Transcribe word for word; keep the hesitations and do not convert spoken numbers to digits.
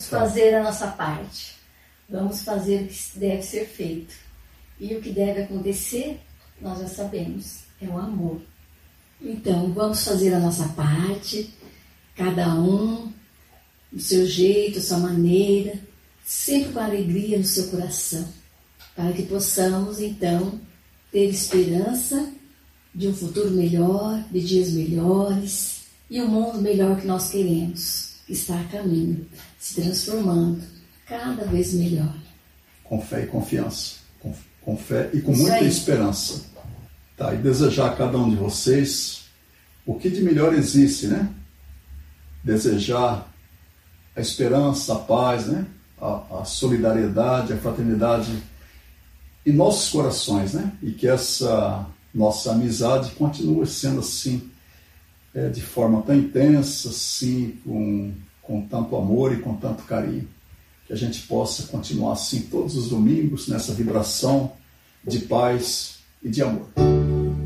fazer a nossa parte. Vamos fazer o que deve ser feito. E o que deve acontecer, nós já sabemos, é o amor. Então, vamos fazer a nossa parte, cada um, do seu jeito, da sua maneira, sempre com alegria no seu coração, para que possamos, então, ter esperança de um futuro melhor, de dias melhores e um mundo melhor que nós queremos, que está a caminho, se transformando cada vez melhor. Com fé e confiança, com, com fé e com Isso muita aí. esperança. Tá, e desejar a cada um de vocês o que de melhor existe, né? Desejar a esperança, a paz, né? A, a solidariedade, a fraternidade em nossos corações, né? E que essa nossa amizade continue sendo assim, é, de forma tão intensa, assim, com, com tanto amor e com tanto carinho. Que a gente possa continuar assim todos os domingos, nessa vibração de paz e de amor.